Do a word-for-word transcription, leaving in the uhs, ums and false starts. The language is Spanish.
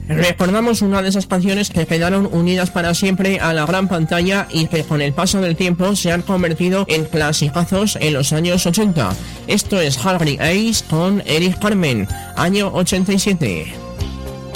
Recordamos una de esas canciones que quedaron unidas para siempre a la gran pantalla y que con el paso del tiempo se han convertido en clasicazos en los años ochenta. Esto es Hungry Eyes con Eric Carmen, año ochenta y siete.